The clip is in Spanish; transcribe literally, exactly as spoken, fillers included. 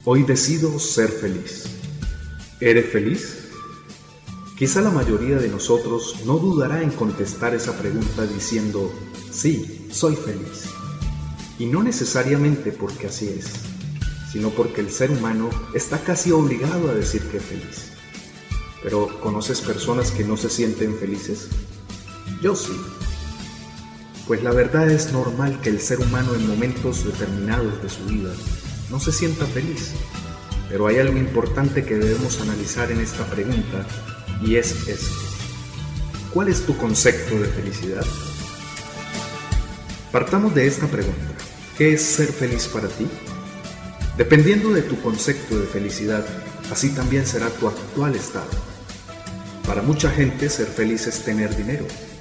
Hoy decido ser feliz. ¿Eres feliz? Quizá la mayoría de nosotros no dudará en contestar esa pregunta diciendo, sí, soy feliz. Y no necesariamente porque así es, sino porque el ser humano está casi obligado a decir que es feliz. Pero, ¿conoces personas que no se sienten felices? Yo sí. Pues la verdad es normal que el ser humano en momentos determinados de su vida no se sienta feliz. Pero hay algo importante que debemos analizar en esta pregunta y es esto. ¿Cuál es tu concepto de felicidad? Partamos de esta pregunta. ¿Qué es ser feliz para ti? Dependiendo de tu concepto de felicidad, así también será tu actual estado. Para mucha gente ser feliz es tener dinero,